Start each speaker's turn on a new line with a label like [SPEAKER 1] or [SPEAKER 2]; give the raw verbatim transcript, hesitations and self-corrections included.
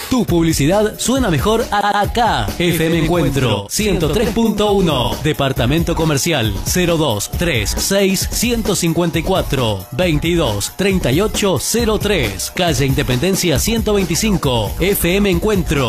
[SPEAKER 1] Tu publicidad suena mejor acá. F M Encuentro ciento tres punto uno. Departamento Comercial cero dos tres seis uno cinco cuatro veintidós treinta y ocho cero tres. Calle Independencia ciento veinticinco. F M Encuentro.